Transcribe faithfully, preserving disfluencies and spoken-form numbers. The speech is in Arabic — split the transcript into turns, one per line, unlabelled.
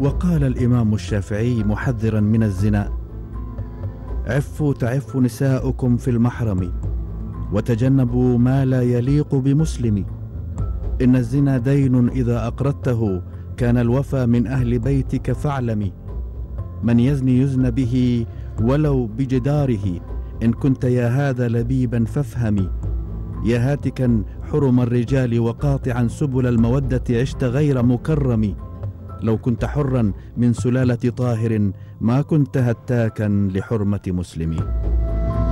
وقال الإمام الشافعي محذرا من الزنا: عفوا تعف نساؤكم في المحرم، وتجنبوا ما لا يليق بمسلم. إن الزنا دين إذا أقرضته كان الوفى من أهل بيتك فاعلمي. من يزني يزن به ولو بجداره، إن كنت يا هذا لبيبا فافهمي. يا هاتكا حرم الرجال وقاطعا سبل المودة، عشت غير مكرم. لو كنت حرا من سلالة طاهر، ما كنت هتاكا لحرمة مسلم.